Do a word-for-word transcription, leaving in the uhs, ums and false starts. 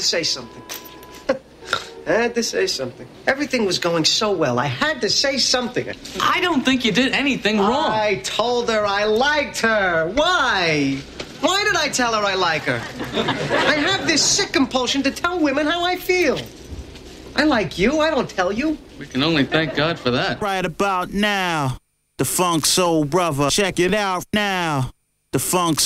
to say something. I had to say something. Everything was going so well. I had to say something. I don't think you did anything wrong. I told her I liked her. Why? Why did I tell her I like her? I have this sick compulsion to tell women how I feel. I like you. I don't tell you. We can only thank God for that. Right about now, the Funk Soul Brother. Check it out now. The Funk